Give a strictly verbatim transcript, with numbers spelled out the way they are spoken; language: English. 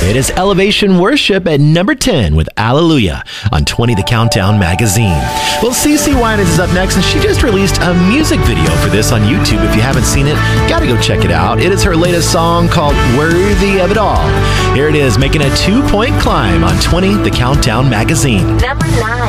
It is Elevation Worship at number ten with Alleluia on twenty The Countdown magazine. Well, CeCe Winans is up next, and she just released a music video for this on YouTube. If you haven't seen it, gotta go check it out. It is her latest song called Worthy of It All. Here it is, making a two-point climb on twenty The Countdown magazine. Number nine.